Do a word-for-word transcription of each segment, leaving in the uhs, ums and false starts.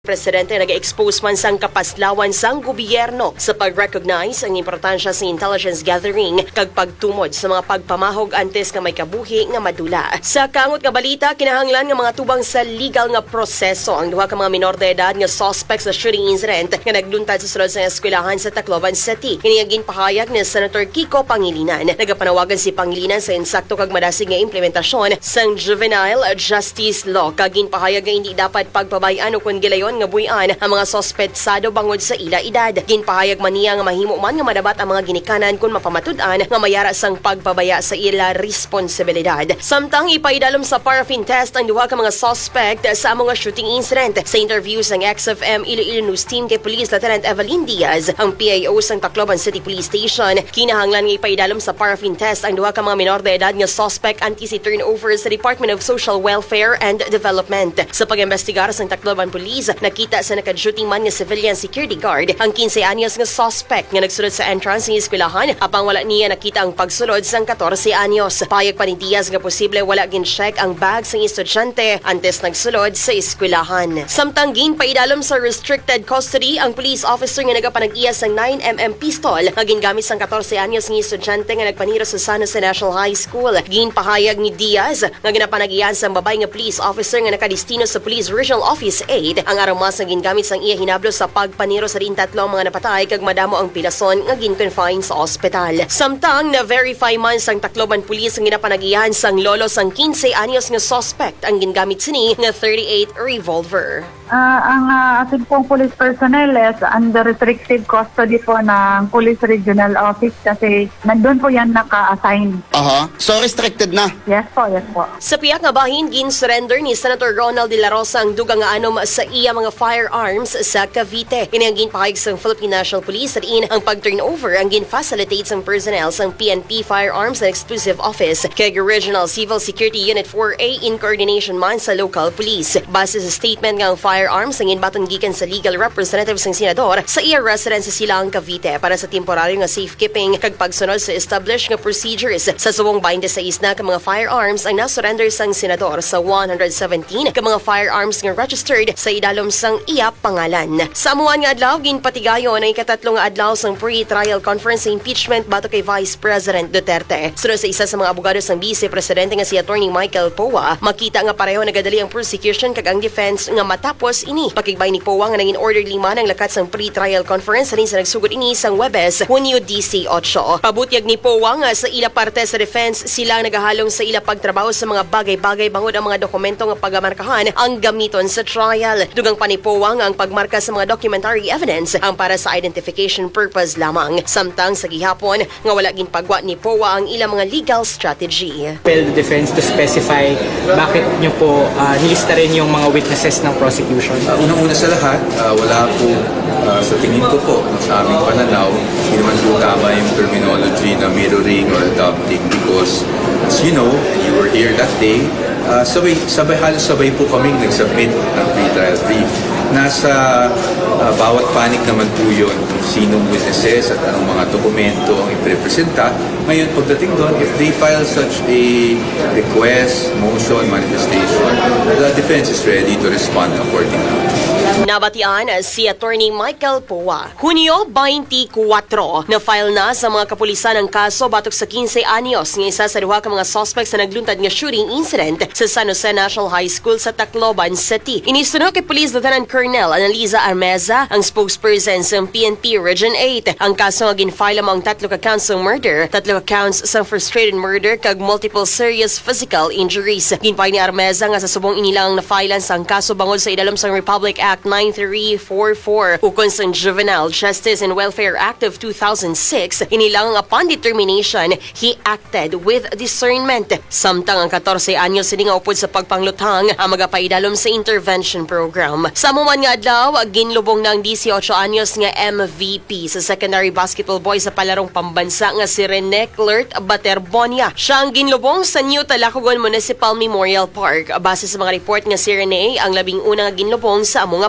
Presidente nag-expose man sang kapaslawan sang gobyerno sa pag-recognize ang importansya sa intelligence gathering kag pagtumod sa mga pagpamahog antes nga may kabuhi nga madula. Sa kangot nga balita, kinahanglan nga mga tubang sa legal nga proseso ang duha ka mga minor de edad nga suspects sa shooting incident nga nagluntad sa sulod sa eskwelahan sa Tacloban City. Kini ang ginpahayag ni Senator Kiko Pangilinan. Nagapanawagan si Pangilinan sa insakto kag madasig nga implementasyon sang Juvenile Justice Law kag ginpahayag nga hindi dapat pagpabayan o kun gilayon nga buyan ang mga sospetsado bangod sa ila edad. Ginpahayag man niya nga mahimo man nga madabat ang mga ginikanan kung mapamatud-an nga mayara sang pagpabaya sa ila responsibilidad. Samtang ipaidalom sa paraffin test ang duha ka mga suspect sa mga shooting incident. Sa interviews ng X F M Iloilo News Team kay Police Lieutenant Evelyn Diaz, ang P I O sang Tacloban City Police Station, kinahanglan nga ipaidalom sa paraffin test ang duha ka mga minor de edad nga suspect anti si turnover sa Department of Social Welfare and Development. Sa pag-imbestigar sang Tacloban Police, nakita sa naka-shooting man nga civilian security guard ang fifteen anyos nga suspect nga nagsulod sa entrance ng eskwelahan apang wala niya nakita ang pagsulod sang fourteen anyos. Payag pa ni Diaz nga posible wala gin-check ang bag sang estudyante antes nagsulod sa eskwelahan. Samtang ginpaidalom sa restricted custody ang police officer nga nagapanag-iya sang nine millimeter pistol nga gingamit sang fourteen anyos nga estudyante nga nagpaniro sa San Jose National High School. Ginpahayag ni Diaz nga ginapanag-iyan sang babay nga police officer nga nakadestino sa Police Regional Office eight ang armas nga gingamit sang iya hinablo sa pagpaniro sa rin tatlong mga napatay kag madamo ang pilason nga gin-confine sa ospital. Samtang na-verify man sang Tacloban Police ang ginapanag-iyan sang lolo sang fifteen anyos nga suspect ang gingamit sini nga thirty-eight revolver. Uh, ang uh, ating pong police personnel is under restrictive custody po ng Police Regional Office kasi nandun po yan naka-assign. Aha. So restricted na? Yes po, yes po. Sa piyak nga bahin, gin-surrender ni Senator Ronald De La Rosa ang dugang nga anom sa iya mga firearms sa Cavite. Ini ang ginpahayag sa Philippine National Police at in ang pag-turnover ang gin-facilitate sa personnel sa P N P Firearms and Exclusive Office kay Regional Civil Security Unit four A in coordination man sa local police. Base sa statement nga ang firearms ang ginbaton gikan sa legal representative sang senador sa iya residence sa Silang, Cavite para sa temporaryo nga safekeeping kag pagsunod sa established nga procedures. Sa subong twenty-six na ka mga firearms ang nasurrender sang senador sa one hundred seventeen ka mga firearms nga registered sa idalom sang iya pangalan. Sa amuan nga adlaw ginpatigayon ay ikatatlo nga adlaw sang pre-trial conference sa impeachment bato kay Vice President Duterte. Sunod sa isa sa mga abogado sang Vice Presidente nga si Attorney Michael Powa, makita nga pareho nagadali ang prosecution kag ang defense nga matapos ini. Pakigbay ni Powa nga naging orderly man ang lakat sang pre-trial conference rin sa nagsugod ini sang Webes, Hunyo eighteen. Pabutyag ni Powa nga sa ila parte sa defense silang nagahalong sa ila pagtrabaho sa mga bagay-bagay bangod ang mga dokumento nga pagamarkahan ang gamiton sa trial. Dugang pa ni Powa nga ang pagmarka sa mga documentary evidence ang para sa identification purpose lamang. Samtang sa gihapon nga wala ginpagwa ni Powa ang ilang mga legal strategy. Compel the defense to specify bakit nyo po uh, nilista rin yung mga witnesses ng prosecution. Uh, Unang-una sa lahat, uh, wala po uh, sa tingin ko po sa aming pananaw, hindi naman po tama yung terminology na mirroring or adopting because as you know, and you were here that day, uh, sabay, sabay, halos sabay po kaming nag-submit ng pre-trial brief. Nasa uh, bawat panig naman po yun kung sinong witnesses at anong mga dokumento ang iprepresenta. Ngayon, pagdating doon, if they file such a request, motion, manifestation, the defense is ready to respond accordingly. Nabatian si Attorney Michael Powa. Hunyo twenty-four na file na sa mga kapulisan ang kaso batok sa fifteen anyos ng isa sa duha ka mga suspects na nagluntad nga shooting incident sa San Jose National High School sa Tacloban City. Inisunod kay Police Lieutenant Colonel Analiza Armeza, ang spokesperson sa P N P Region eight. Ang kaso nga ginfile mo ang tatlo ka counts ng murder, tatlo ka counts sa frustrated murder kag multiple serious physical injuries. Ginpay ni Armeza nga sa subong inilang na filean sa ang kaso bangod sa idalom sang Republic Act ninety-three forty-four ukon sa Juvenile Justice and Welfare Act of two thousand six. Inilang upon determination, he acted with discernment. Samtang ang fourteen anyos sini nga upod sa pagpangluthang ang magapaidalom sa intervention program. Sa amuman nga adlaw, ginlubong ng eighteen anyos nga M V P sa secondary basketball boy sa palarong pambansa nga si Rene Clert Baterbonia. Siya ang ginlubong sa New Talacogon Municipal Memorial Park. Base sa mga report nga si Rene ang labing una nga ginlubong sa amo nga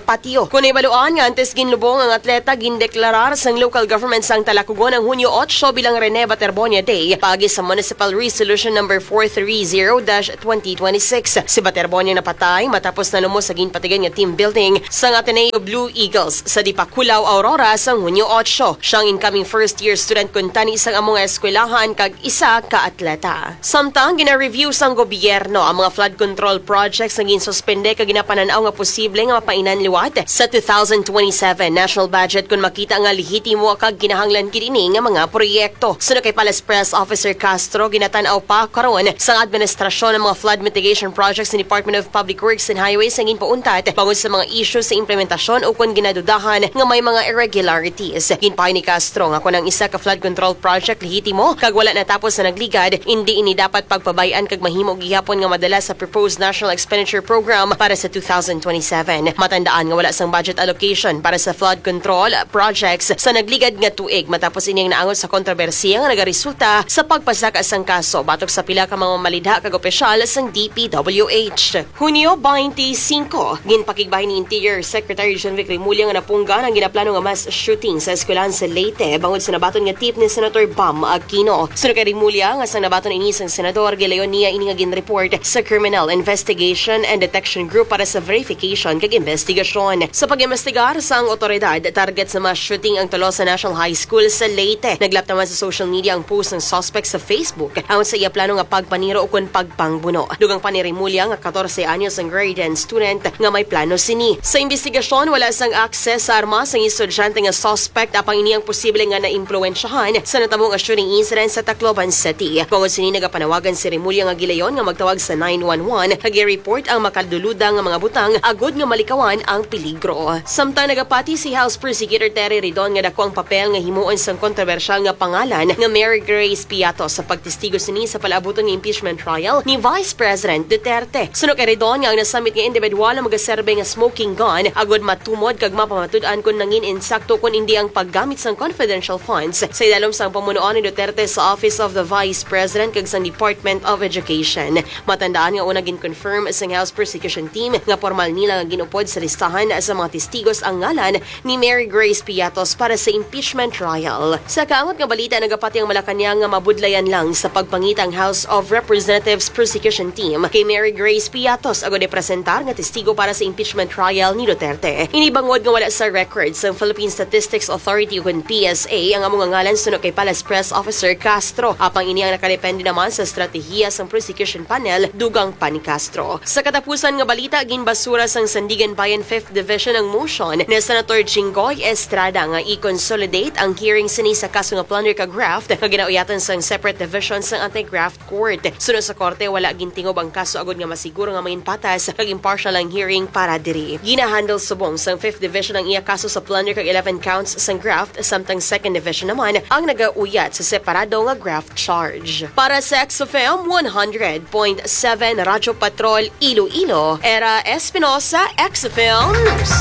patio. Kung ibaluan nga antes ginlubong ang atleta gindeklarar sang local government sang Talakugon ang Hunyo eight bilang Rene Baterbonia Day pagi sa Municipal Resolution number four thirty dash twenty twenty-six. Si Baterbonia napatay matapos na lumos sa ginpatigan nga team building sang Ateneo Blue Eagles sa Dipakulaw, Aurora sang Hunyo eight. Siyang incoming first year student kun tani sang among eskwelahan kag isa ka atleta. Samtang gina-review sang gobyerno ang mga flood control projects na ginsuspende kag ginapananaw nga posible nga mapainan liwat sa two thousand twenty-seven national budget kung makita nga lehitimo kag kinahanglan kini nga mga proyekto. Sunod kay Palace Press Officer Castro, ginatan-aw pa karon sa administrasyon ng mga flood mitigation projects ng Department of Public Works and Highways ang ginpauntat bangod sa mga issues sa implementasyon o kung ginadudahan nga may mga irregularities. Ginpahay ni Castro nga kung ang isa ka flood control project lehitimo kag wala natapos na nagligad, hindi ini dapat pagpabayan kag mahimo gihapon nga madala sa proposed National Expenditure Program para sa two thousand twenty-seven. Matandaan nga wala sang budget allocation para sa flood control projects sa nagligad nga tuig matapos ining naangon sa kontrobersiya nga nagaresulta sa pagpasaka sang kaso batok sa pila ka mga malidha kag opisyal sang D P W H. Hunyo twenty-five, ginpakigbahin ni Interior Secretary Jean-Vic Rimulya nga napunggan ang ginaplano nga mass shooting sa eskwelahan sa Leyte bangod sa nabaton nga tip ni Senator Bam Aquino. Sunod kay Rimulya nga sang nabaton ini sang senador gilayon niya ini nga ginreport sa Criminal Investigation and Detection Group para sa verification kag investigasyon. Sa pag-imbestigar sa ang otoridad, target sa mass shooting ang Tolosa National High School sa Leyte. Naglap naman sa social media ang post ng suspect sa Facebook ayon sa iya plano nga pagpaniro o kun pagpangbuno. Dugang pa ni Rimulya nga fourteen anyos ang grade ten student nga may plano sini. Sa investigasyon, wala sang access sa armas ang estudyante nga suspect apang ini ang posible nga naimpluwensyahan sa natabong shooting incident sa Tacloban City. Bangod sini nagapanawagan si Rimulya nga gilayon nga magtawag sa nine one one kag i-report ang makaduluda nga mga butang agod nga malikawan ang peligro. Samtang nagapati si House Prosecutor Terry Ridon nga dako ang papel nga himuon sang kontrobersyal nga pangalan nga Mary Grace Piatos sa pagtestigo sini sa palabuton nga impeachment trial ni Vice President Duterte. Sunod kay Ridon nga ang nasamit nga individual nga magaserbe nga smoking gun agod matumod kag mapamatud-an kun nangin insakto kun hindi ang paggamit sang confidential funds sa idalom sang pamunuan ni Duterte sa Office of the Vice President kag sang Department of Education. Matandaan nga una gin-confirm sang House Prosecution Team nga formal nila nga ginupod sa listahan sa mga testigos ang ngalan ni Mary Grace Piatos para sa impeachment trial. Sa kaangot nga balita, nagapati ang Malacanang nga mabudlayan lang sa pagpangitang House of Representatives Prosecution Team kay Mary Grace Piatos agod i-presentar nga testigo para sa impeachment trial ni Duterte. Inibangod nga wala sa records sa Philippine Statistics Authority o P S A ang among ngalan sunod kay Palace Press Officer Castro. Apang ini ang nakadepende naman sa strategiya sang prosecution panel dugang pa ni Castro. Sa katapusan nga balita, ginbasura sang Sandigan Bayan fifth Division ang motion ni Senator Jinggoy Estrada nga i-consolidate ang hearing sini sa kaso nga plunder kag graft nga ginauyatan sang separate division sang Anti-Graft Court. Sunod sa korte, wala gintingob ang kaso agod nga masiguro nga main patas kag impartial ang hearing para diri. Ginahandle subong sang fifth Division ang iya kaso sa plunder kag eleven counts sang graft, samtang second Division naman ang nagauyat sa separado nga graft charge. Para sa X F M one hundred point seven Radyo Patrol Iloilo, Era Espinosa, X F M News.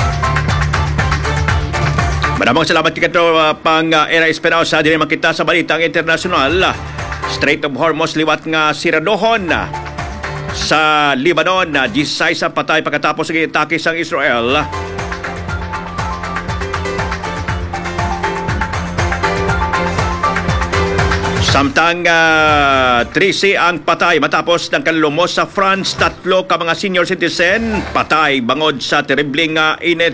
Maraming salamat kito uh, pang uh, Era Espinosa din makita sa balitang internasyonal. Strait of Hormuz liwat nga siradohon uh, sa Lebanon na uh, sixteen sa patay pagkatapos ng atake sa Israel. Samtang uh, thirteen ang patay matapos ng kalumos sa France, tatlo ka mga senior citizen patay bangod sa terribleng uh, init.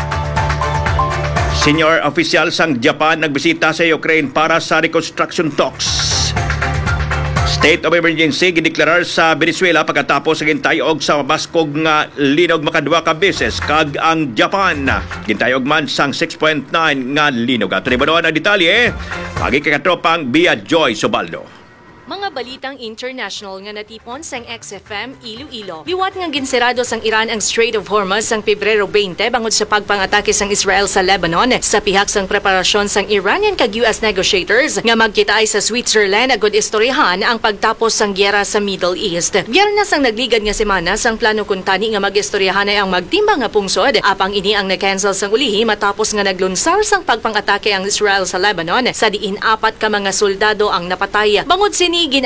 Senior official sang Japan nagbisita sa Ukraine para sa reconstruction talks. State of emergency gideklarar sa Venezuela pagkatapos ng gintayog sa mabaskog nga linog makadua ka beses kag ang Japan gintayog man sang six point nine nga linog. At ribanon ang detalye pagi kay katropang Bia Joy Sobaldo. Mga balitang international nga natipon sang X F M Iloilo. Liwat nga ginsirado sang Iran ang Strait of Hormuz sang Pebrero twenty bangod sa pagpangatake sang Israel sa Lebanon sa pihak sang preparasyon sang Iranian kag U S negotiators nga magkitaay sa Switzerland agud istoryahan ang pagtapos sang gyera sa Middle East. Biyernes sang nagligad nga semana sang plano kuntani nga magistoryahan ay ang magtimbang nga pungsod apang ini ang na-cancel sang ulihi matapos nga naglunsar sang pagpangatake ang Israel sa Lebanon sa diin apat ka mga soldado ang napatay. Bangod sini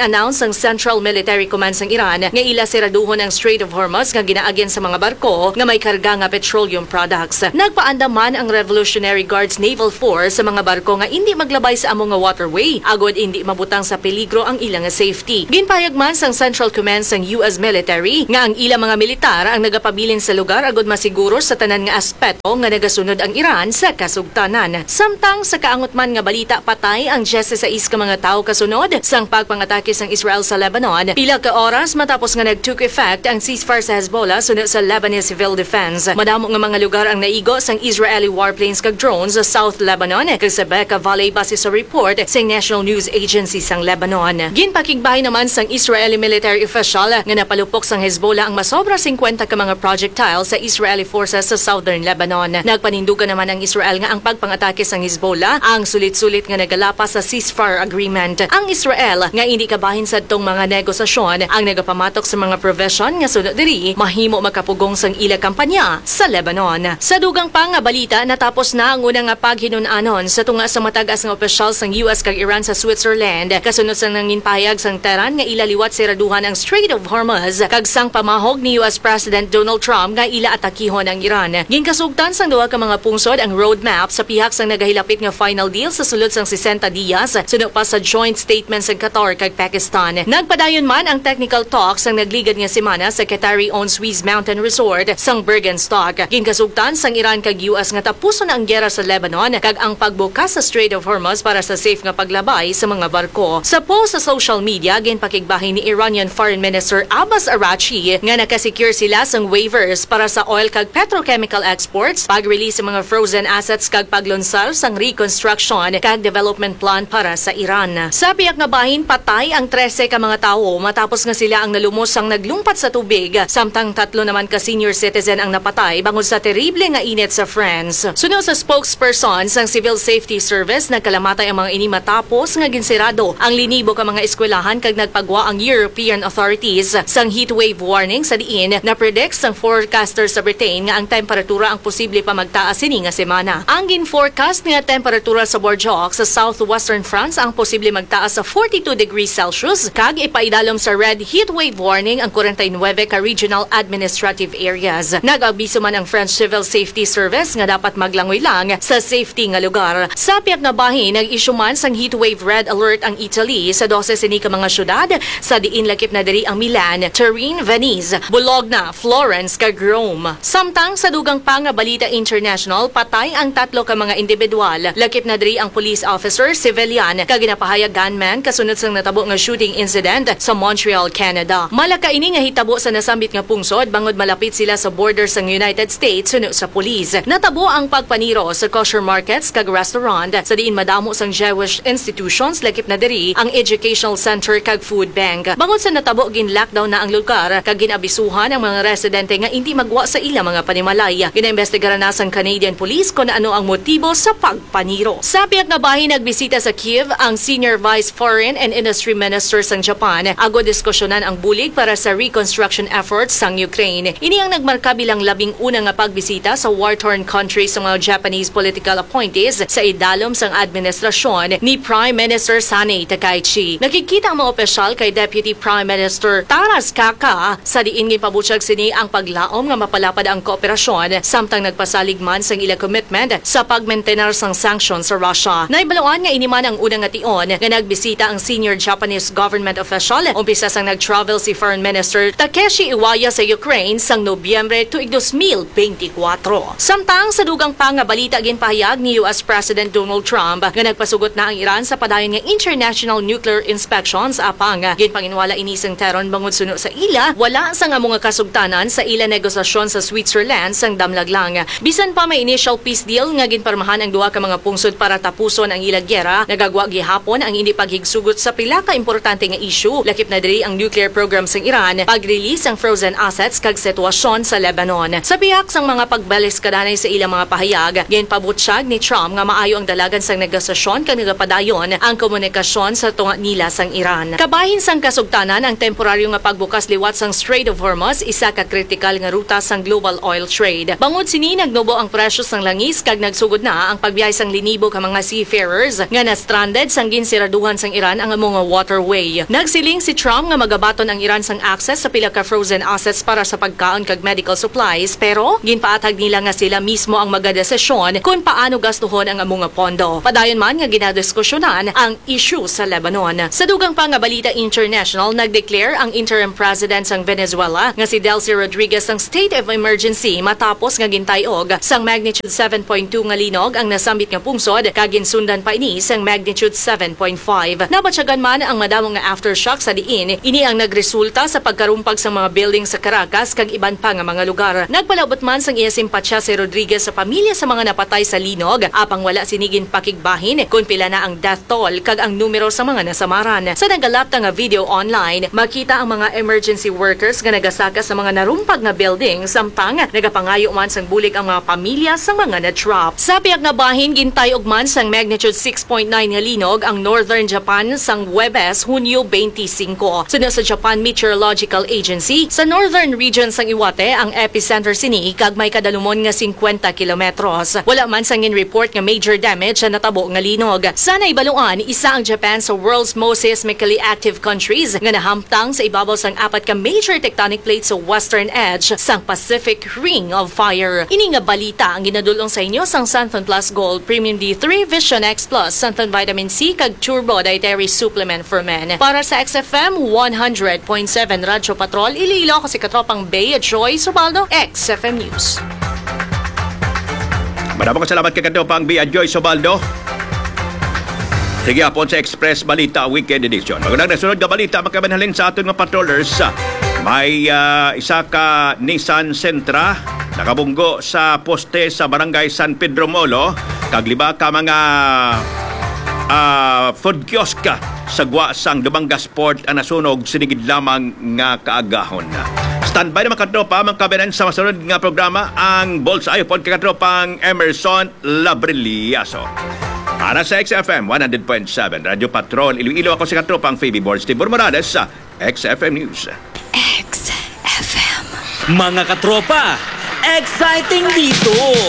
gin-announce ang Central Military Command sang Iran nga ila siraduhon ang Strait of Hormuz nga ginaagyan sa mga barko nga may karga nga petroleum products. Nagpaandaman ang Revolutionary Guards Naval Force sa mga barko nga hindi maglabay sa among nga waterway agod hindi mabutang sa peligro ang ilang nga safety. Ginpahayag man sang Central Command sang U S Military nga ang ilang mga militar ang nagapabilin sa lugar agod masiguro sa tanan nga aspeto nga nagasunod ang Iran sa kasugtanan. Samtang sa kaangot man nga balita, patay ang diyesisais ka mga tao kasunod sang pagpangatake sang Israel sa Lebanon pila ka oras matapos nga nag-took effect ang ceasefire sa Hezbollah sunod sa Lebanese Civil Defense. Madamo nga mga lugar ang naigo sang Israeli warplanes kag drones sa South Lebanon kag sa Bekaa Valley base sa report sa National News Agency sang Lebanon. Ginpakigbahay naman sang Israeli military official nga napalupok sang Hezbollah ang masobra fifty ka mga projectile sa Israeli forces sa Southern Lebanon. Nagpanindugan naman ang Israel nga ang pagpangatake sang Hezbollah ang sulit-sulit nga nagalapas sa ceasefire agreement. Ang Israel nga hindi kabahin sa tong mga negosasyon ang nagapamatok sa mga provision nga sunod diri mahimo makapugong sang ila kampanya sa Lebanon. Sa dugang pa nga balita, natapos na ang unang nga paghinunanon sa tunga sa matagas nga opisyal sang U S kag Iran sa Switzerland kasunod sa nanginpahayag sang Tehran nga ila liwat siraduhan ang Strait of Hormuz kag sang pamahog ni U S President Donald Trump nga ila atakihon ang Iran. Ginkasugtan sang duha ka mga pungsod ang roadmap sa pihak sang nagahilapit nga final deal sa sulod sang sixty dias sunod pa sa joint statement sa Qatar kag Pakistan. Nagpadayon man ang technical talks sang nagligad nga semana sa Qatari-owned Swiss Mountain Resort sang Bergenstock. Ginkasugtan sang Iran kag U S nga tapuson na ang giyera sa Lebanon kag ang pagbukas sa Strait of Hormuz para sa safe nga paglabay sa mga barko. Sa post sa social media, ginpakigbahin ni Iranian Foreign Minister Abbas Araghchi nga nakasecure sila sang waivers para sa oil kag petrochemical exports, pag-release sa mga frozen assets kag paglunsar sang reconstruction kag development plan para sa Iran. Sa piyak nga bahin, patay ang thirteen ka mga tawo matapos nga sila ang nalumos sang naglumpat sa tubig, samtang tatlo naman ka senior citizen ang napatay bangod sa terrible nga init sa France. Sunod sa spokesperson sang Civil Safety Service, nagkalamatay ang mga ini matapos nga ginsirado ang linibo ka mga eskwelahan kag nagpagwa ang European authorities sang heatwave warning sa diin na predict sang forecaster sa Britain nga ang temperatura ang posible pa magtaas sini nga semana. Ang gin-forecast nga temperatura sa Bordeaux sa southwestern France ang posible magtaas sa forty-two degrees Celsius kag ipaidalom sa red heatwave warning ang forty-nine ka regional administrative areas. Nag-abiso man ang French Civil Safety Service nga dapat maglangoy lang sa safety nga lugar. Sa piyak nga bahin, nag-issue man sang heatwave red alert ang Italy sa twelve sini ka mga syudad sa diin lakip na diri ang Milan, Turin, Venice, Bologna, Florence kag Rome. Samtang sa dugang pa nga balita international, patay ang tatlo ka mga individual. Lakip na diri ang police officer, civilian, kag ginapahayag gunman kasunod sang natabo nga shooting incident sa Montreal, Canada. Malaka ini nga hitabo sa nasambit nga pungsod bangod malapit sila sa border sang United States sunod sa police. Natabo ang pagpaniro sa kosher markets kag restaurant sa diin madamo sang Jewish institutions lakip na diri ang educational center kag food bank. Bangod sa natabo gin-lockdown na ang lugar kag ginabisuhan ang mga residente nga hindi magwa sa ila mga panimalay. Ginaimbestigaran na sang Canadian Police kung ano ang motibo sa pagpaniro. Sa piyak nga bahin, nagbisita sa Kiev ang Senior Vice Foreign and Industry Minister sang Japan agod diskusyonan ang bulig para sa reconstruction efforts sang Ukraine. Ini ang nagmarka bilang labing una nga pagbisita sa war-torn country sa mga Japanese political appointees sa idalom sang administrasyon ni Prime Minister Sanae Takaichi. Nakikita ang mga opisyal kay Deputy Prime Minister Taras Kaka sa diin gipabutyag sini ang paglaom nga mapalapad ang kooperasyon samtang nagpasalig man sang ila commitment sa pag-maintainer sang sanctions sa Russia. Naibaluan nga iniman ang unang nga tion nga nagbisita ang senior Japanese government official umpisa sang nag-travel si Foreign Minister Takeshi Iwaya sa Ukraine sang Nobyembre tuig twenty twenty-four. Samtang sa dugang pa nga balita ginpahayag ni U S President Donald Trump nga nagpasugot na ang Iran sa padayon nga international nuclear inspections apang ginpanginwala ini sang Tehran bangod suno sa ila wala sang among nga kasugtanan sa ila negosasyon sa Switzerland sang damlag lang. Bisan pa may initial peace deal nga ginparmahan ang duha ka mga pungsod para tapuson ang ilang giyera, nagagwa gihapon ang hindi paghigsugot sa pila ka importante nga issue lakip na diri ang nuclear program sang Iran, pag-release ang frozen assets kag sitwasyon sa Lebanon. Sa bihak sang mga pagbalis kadanay sa ilang mga pahayag, ginpabutyag ni Trump nga maayo ang dalagan sang negosasyon kag nagapadayon ang komunikasyon sa tunga nila sang Iran. Kabahin sang kasugtanan ang temporaryo nga pagbukas liwat sang Strait of Hormuz, isa ka kritikal nga ruta sang global oil trade. Bangod sini nagnubo ang presyo sang langis kag nagsugod na ang pagbiyahe sang linibo ka mga seafarers nga na stranded sang ginsiraduhan sang Iran ang mga water waterway. Nagsiling si Trump nga magabaton ang Iran sang access sa pila ka frozen assets para sa pagkaon kag medical supplies, pero ginpaatag nila nga sila mismo ang magadesisyon kung paano gastuhon ang among nga pondo. Padayon man nga ginadiskusyonan ang issue sa Lebanon. Sa dugang pa nga balita international, nag-declare ang interim president sang Venezuela nga si Delcy Rodriguez ang state of emergency matapos nga gintayog sang magnitude seven point two nga linog ang nasambit nga pungsod kag ginsundan pa ini sang magnitude seven point five. Nabatsyagan man ang madamo nga aftershock sa diin, ini ang nagresulta sa pagkarumpag sa mga building sa Caracas kag iban pa nga mga lugar. Nagpalabot man sang iya simpatsya si Rodriguez sa pamilya sa mga napatay sa linog, apang wala sinigin pakigbahin kung pila na ang death toll kag ang numero sa mga nasamaran. Sa nagalapta nga video online, makita ang mga emergency workers nga nagasaka sa mga narumpag nga building, sampang nagapangayo man sang bulig ang mga pamilya sa mga na-drop. Sa piyak nga bahin, gintayog man sang magnitude six point nine nga linog ang northern Japan sang Huwebes, Hunyo twenty-five. Sunod sa Japan Meteorological Agency, sa northern region sang Iwate ang epicenter sini kag may kadalumon nga fifty kilometros. Wala man sang in-report nga major damage sa natabo nga linog. Sa naibaluan, isa ang Japan sa world's most seismically active countries nga nahamtang sa ibabaw sang apat ka major tectonic plates sa western edge sang Pacific Ring of Fire. Ini nga balita ang ginadulong sa inyo sang Santon Plus Gold Premium D three Vision X Plus, Santon Vitamin C kag Turbo Dietary Supplement for Men. Para sa X F M one hundred point seven Radyo Patrol, Iloilo ko si Katropang Bay at Joy Subaldo, X F M News. Maraming salamat kay Katropang Bay at Joy Subaldo. Sige apon sa Express Balita Weekend Edition. Magandang nasunod nga balita makabanhalin sa aton nga patrollers. May uh, isa ka Nissan Sentra nakabunggo sa poste sa Barangay San Pedro Molo. Kagliba ka mga uh, food kiosk sa gwa sang Dumangas Port ang nasunog sinigid lamang nga kaagahon. Standby na mga katropa, mga kabanan sa masunod nga programa ang Bolsa Ayopod kay katropang Emerson Labriliaso. Para sa X F M one hundred point seven Radyo Patrol, Iloilo ako si katropang Phoebe Board Steve Morales sa X F M News. X F M. Mga katropa, exciting dito!